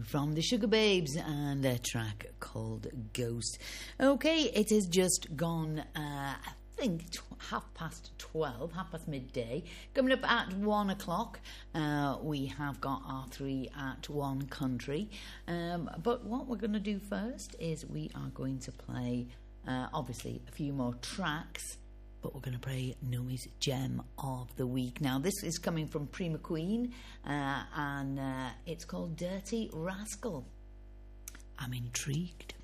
from the Sugar Babes and a track called Ghost. Okay, it has just gone, I think, 12:30, half past midday. Coming up at 1 o'clock, we have got R3 at One Country. But what we're going to do first is we are going to play, obviously, a few more tracks. But we're going to play Noe's Gem of the Week. Now, this is coming from Prima Queen, and it's called Dirty Rascal. I'm intrigued.